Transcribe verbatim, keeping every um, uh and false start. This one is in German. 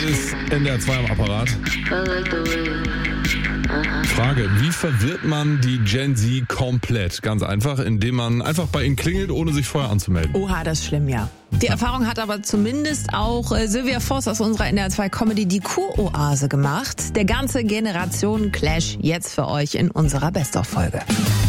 ist N D R zwei am Apparat. Frage, wie verwirrt man die Gen Z komplett? Ganz einfach, indem man einfach bei ihnen klingelt, ohne sich vorher anzumelden. Oha, das ist schlimm, ja. Die Erfahrung hat aber zumindest auch äh, Sylvia Voss aus unserer N D R zwei Comedy Die Kuroase gemacht. Der ganze Generationen-Clash jetzt für euch in unserer Best-of-Folge.